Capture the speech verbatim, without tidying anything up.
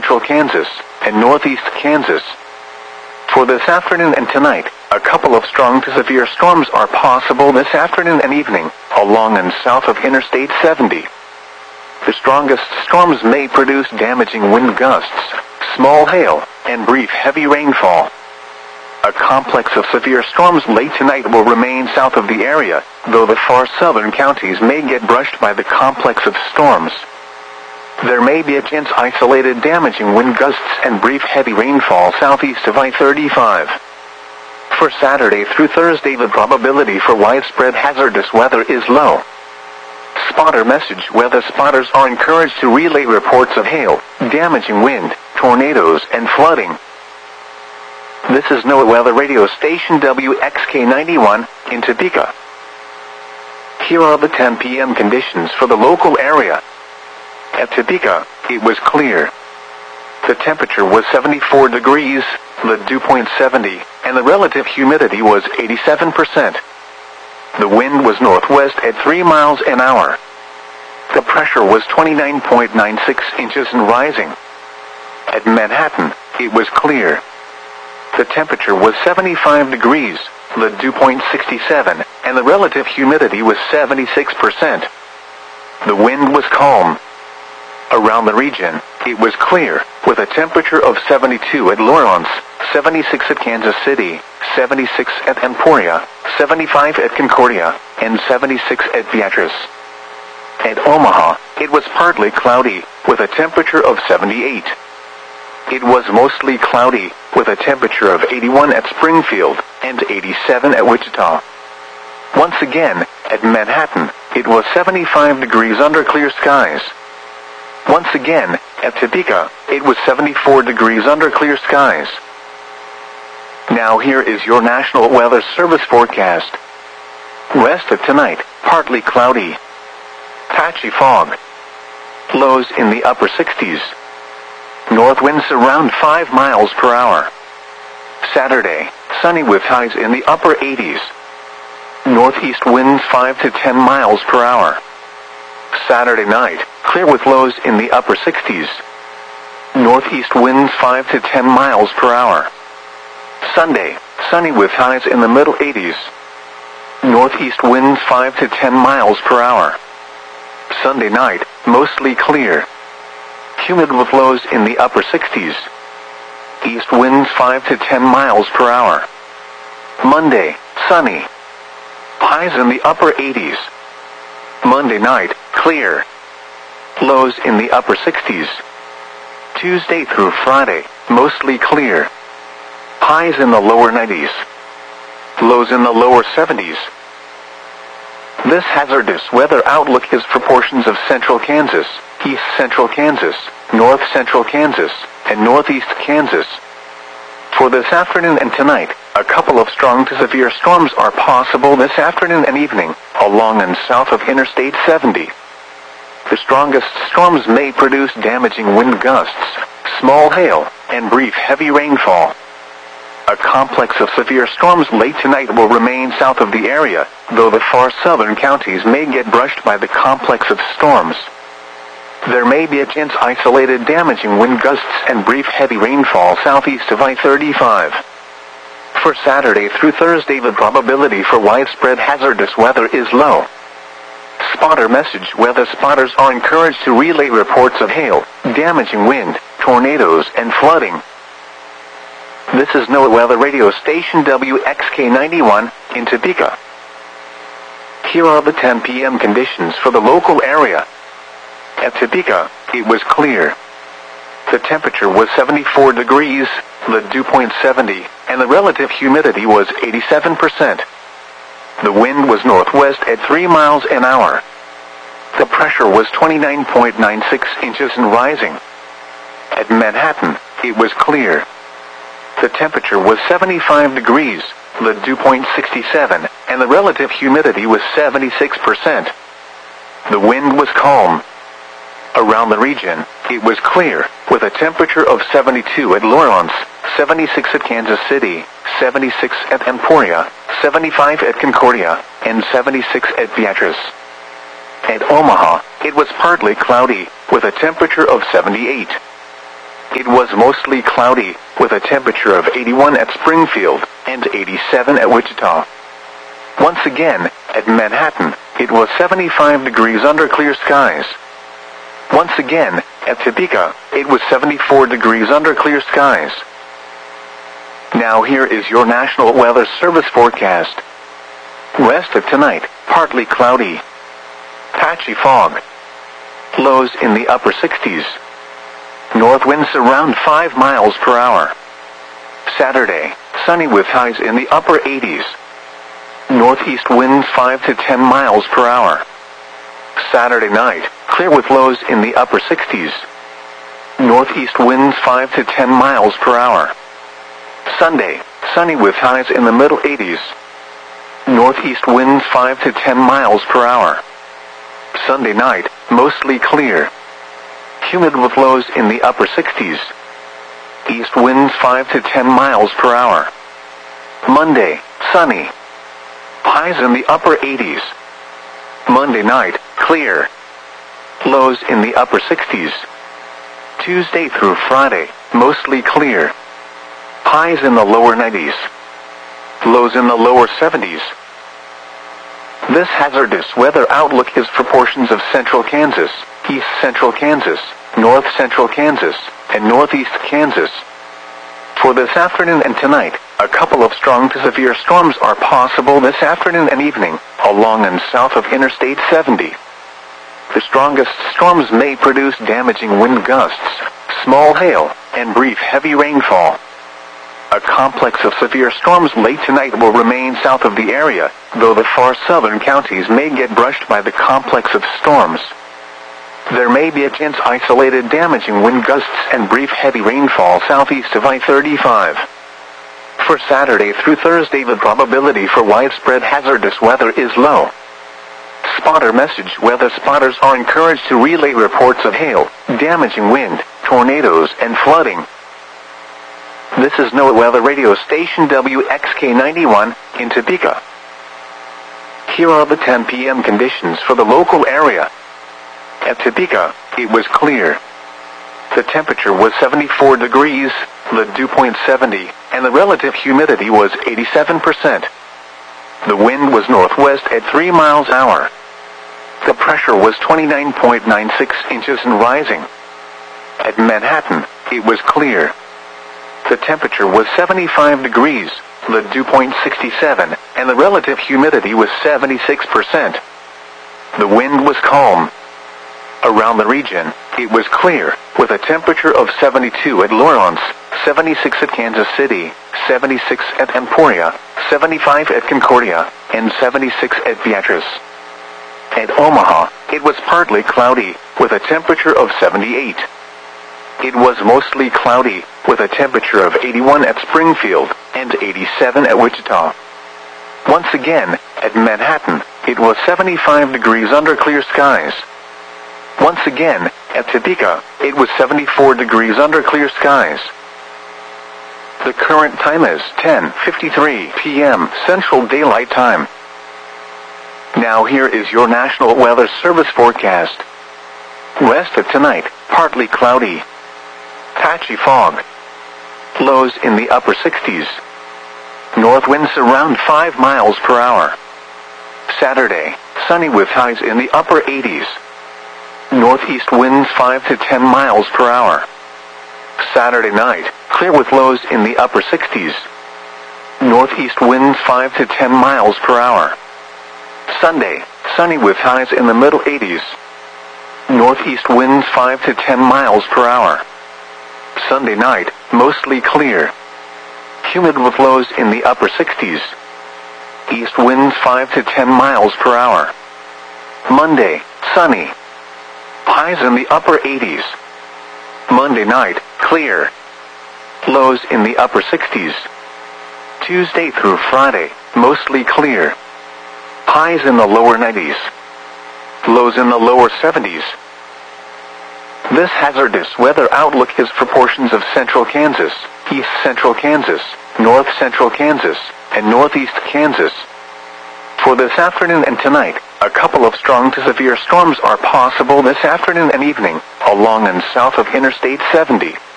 central Kansas and northeast Kansas. For this afternoon and tonight, a couple of strong to severe storms are possible this afternoon and evening, along and south of Interstate seventy. The strongest storms may produce damaging wind gusts, small hail, and brief heavy rainfall. A complex of severe storms late tonight will remain south of the area, though the far southern counties may get brushed by the complex of storms. There may be a chance isolated damaging wind gusts and brief heavy rainfall southeast of I thirty-five. For Saturday through Thursday, the probability for widespread hazardous weather is low. Spotter message: weather spotters are encouraged to relay reports of hail, damaging wind, tornadoes, and flooding. This is NOAA Weather Radio Station W X K ninety-one in Topeka. Here are the ten p m conditions for the local area. At Topeka, it was clear. The temperature was seventy-four degrees, the dew point seventy, and the relative humidity was eighty-seven percent. The wind was northwest at three miles an hour. The pressure was twenty-nine point nine six inches and rising. At Manhattan, it was clear. The temperature was seventy-five degrees, the dew point sixty-seven, and the relative humidity was seventy-six percent. The wind was calm. Around the region, it was clear, with a temperature of seventy-two at Lawrence, seventy-six at Kansas City, seventy-six at Emporia, seventy-five at Concordia, and seventy-six at Beatrice. At Omaha, it was partly cloudy, with a temperature of seventy-eight. It was mostly cloudy, with a temperature of eighty-one at Springfield, and eighty-seven at Wichita. Once again, at Manhattan, it was seventy-five degrees under clear skies. Once again, at Topeka, it was seventy-four degrees under clear skies. Now here is your National Weather Service forecast. Rest of tonight, partly cloudy. Patchy fog. Lows in the upper sixties. North winds around five miles per hour. Saturday, sunny with highs in the upper eighties. Northeast winds five to ten miles per hour. Saturday night, clear with lows in the upper sixties. Northeast winds five to ten miles per hour. Sunday, sunny with highs in the middle eighties. Northeast winds five to ten miles per hour. Sunday night, mostly clear. Humid with lows in the upper sixties. East winds five to ten miles per hour. Monday, sunny. Highs in the upper eighties. Monday night, clear. Lows in the upper sixties. Tuesday through Friday, mostly clear. Highs in the lower nineties. Lows in the lower seventies. This hazardous weather outlook is for portions of central Kansas, east central Kansas, north central Kansas, and northeast Kansas. For this afternoon and tonight, a couple of strong to severe storms are possible this afternoon and evening, along and south of Interstate seventy. The strongest storms may produce damaging wind gusts, small hail, and brief heavy rainfall. A complex of severe storms late tonight will remain south of the area, though the far southern counties may get brushed by the complex of storms. There may be a chance isolated damaging wind gusts and brief heavy rainfall southeast of I thirty-five. For Saturday through Thursday, the probability for widespread hazardous weather is low. Spotter message: weather spotters are encouraged to relay reports of hail, damaging wind, tornadoes, and flooding. This is NOAA Weather Radio Station W X K ninety-one in Topeka. Here are the ten p m conditions for the local area. At Topeka, it was clear. The temperature was seventy-four degrees, the dew point seventy, and the relative humidity was eighty-seven percent. The wind was northwest at three miles an hour. The pressure was twenty-nine point nine six inches and rising. At Manhattan, it was clear. The temperature was seventy-five degrees, the dew point sixty-seven, and the relative humidity was seventy-six percent. The wind was calm. Around the region, it was clear, with a temperature of seventy-two at Lawrence, seventy-six at Kansas City, seventy-six at Emporia, seventy-five at Concordia, and seventy-six at Beatrice. At Omaha, it was partly cloudy, with a temperature of seventy-eight. it was mostly cloudy, with a temperature of eighty-one at Springfield and eighty-seven at Wichita. Once again, at Manhattan, it was seventy-five degrees under clear skies. Once again, at Topeka, it was seventy-four degrees under clear skies. Now here is your National Weather Service forecast. West of tonight, partly cloudy. Patchy fog. Lows in the upper sixties. North winds around five miles per hour. Saturday, sunny with highs in the upper eighties. Northeast winds five to ten miles per hour. Saturday night, clear with lows in the upper sixties. Northeast winds five to ten miles per hour. Sunday, sunny with highs in the middle eighties. Northeast winds five to ten miles per hour. Sunday night, mostly clear. Humid with lows in the upper sixties. East winds five to ten miles per hour. Monday, sunny. Highs in the upper eighties. Monday night, clear. Lows in the upper sixties. Tuesday through Friday, mostly clear. Highs in the lower nineties. Lows in the lower seventies. This hazardous weather outlook is for portions of central Kansas, east central Kansas, north central Kansas, and northeast Kansas. For this afternoon and tonight, a couple of strong to severe storms are possible this afternoon and evening, along and south of Interstate seventy. The strongest storms may produce damaging wind gusts, small hail, and brief heavy rainfall. A complex of severe storms late tonight will remain south of the area, though the far southern counties may get brushed by the complex of storms. There may be a chance isolated damaging wind gusts and brief heavy rainfall southeast of I thirty-five. For Saturday through Thursday, the probability for widespread hazardous weather is low. Spotter message weather spotters are encouraged to relay reports of hail, damaging wind, tornadoes, and flooding. This is NOAA Weather Radio Station W X K ninety-one in Topeka. Here are the ten p m conditions for the local area. At Topeka, it was clear. The temperature was seventy-four degrees, the dew point seventy, and the relative humidity was eighty-seven percent. The wind was northwest at three miles an hour. The pressure was twenty-nine point nine six inches and rising. At Manhattan, it was clear. The temperature was seventy-five degrees, the dew point sixty-seven, and the relative humidity was seventy-six percent. The wind was calm. Around the region, it was clear, with a temperature of seventy-two at Lawrence, seventy-six at Kansas City, seventy-six at Emporia, seventy-five at Concordia, and seventy-six at Beatrice. At Omaha, it was partly cloudy, with a temperature of seventy-eight. It was mostly cloudy, with a temperature of eighty-one at Springfield and eighty-seven at Wichita. Once again, at Manhattan, it was seventy-five degrees under clear skies. Once again, at Topeka, it was seventy-four degrees under clear skies. The current time is ten fifty-three p m Central Daylight Time. Now here is your National Weather Service forecast. West of tonight, partly cloudy. Patchy fog. Lows in the upper sixties. North winds around five miles per hour. Saturday, sunny with highs in the upper eighties. Northeast winds five to ten miles per hour. Saturday night, clear with lows in the upper sixties. Northeast winds five to ten miles per hour. Sunday, sunny with highs in the middle eighties. Northeast winds five to ten miles per hour. Sunday night, mostly clear. Humid with lows in the upper sixties. East winds five to ten miles per hour. Monday, sunny. Highs in the upper eighties. Monday night, clear. Lows in the upper sixties. Tuesday through Friday, mostly clear. Highs in the lower nineties. Lows in the lower seventies. This hazardous weather outlook is for portions of central Kansas, east central Kansas, north central Kansas, and northeast Kansas. For this afternoon and tonight, a couple of strong to severe storms are possible this afternoon and evening, along and south of Interstate seventy.